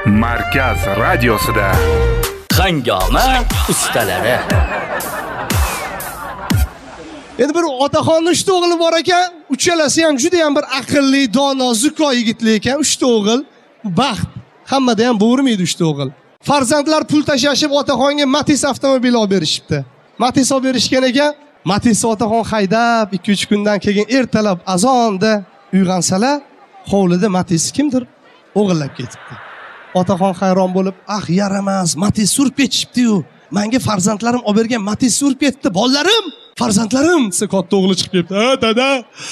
Markaz radiosida Hangoma ustalari. Endi bir otaxonning 3 ta o'g'li bor ekan, uchalasi ham juda ham bir aqlli, dono, zuko yigitlar ekan. 3 ta o'g'il, baxt. Hammada ham bo'rmaydi 3 ta o'g'il. Farzandlar pul tashashib otaxonga Matiz avtomobil olib berishibdi. Matiz olib berishgan ekan, Matiz otaxon haydab 2-3 kundan keyin ertalab azonda uyg'onsalar, hovlida Matiz kimdir o'g'irlab ketibdi. Otaxon hayron bo'lib, "Ah, yaramas, Matiz surib ketishibdi-yu. Menga farzandlarim olib bergan Matiz surib ketdi, bolalarim, farzandlarim" desa katta o'g'li chiqib kelibdi. "Ha, dada.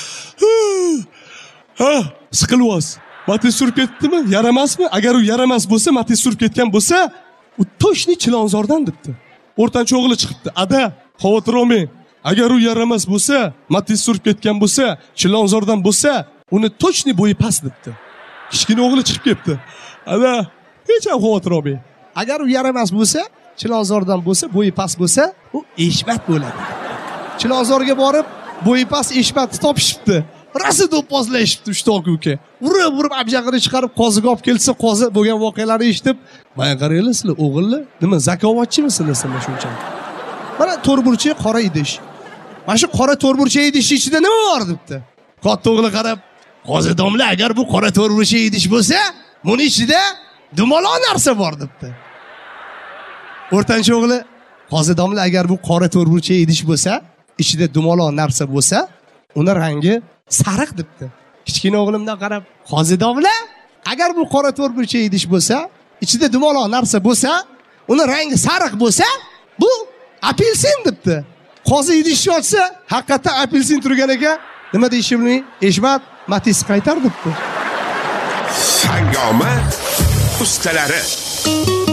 Ha, siqilyapsiz. Matiz surib ketdimi? Yaramasmi? Agar u yaramas bo'lsa, Matiz surib ketgan bo'lsa, u to'shni Chilonzordan debdi. O'rtancha o'g'li chiqibdi. "Ada, xavotir olmang. Agar u yaramas bo'lsa, Matiz surib ketgan bo'lsa, Chilonzordan bo'lsa, uni to'shni bo'yi past" debdi. Kichkina o'g'li chiqib kelibdi. "Ada, hech ham xavotir olmang. Agar u yaramas bo'lsa, Chilonzordan bo'lsa, bo'yi past bo'lsa, u Eshmat bo'ladi." Chilonzorga borib, bo'yi past Eshmatni topishibdi. Rasi do'pposlashibdi 3 ta uka. Urib abjag'ini chiqarib qoziga olib kelsa, qozi bo'lgan voqealarni eshitib, "Mana qaranglar, o'g'illar, nima zakovatchimisizlar sizlar shunchalik? Mana to'rburchi qora idish. Mana shu qora to'rburchi idishning ichida nima bor?" debdi. Katta o'g'li qarab, "Qozi domla, agar bu qora to'rburchi idish bo'lsa, buni ichida dumaloq narsa bor" debdi. O'rtancha o'g'li, "Qozi domla, agar bu qora to'rburchi idish bo'lsa, ichida dumaloq narsa bo'lsa, uni rangi sariq" debdi. Kichkina o'g'limdan qarab, "Qozi domla, agar bu qora to'rburcha idish bo'lsa, ichida dumaloq narsa bo'lsa, uni rangi sariq bo'lsa, bu apelsin" debdi. Qozi idishni ochsa, haqiqatan apelsin turgan ekan. Nima deyishimni bilmay, "Eshmat, Matiz qaytar" debdi. Hangoma ustalari.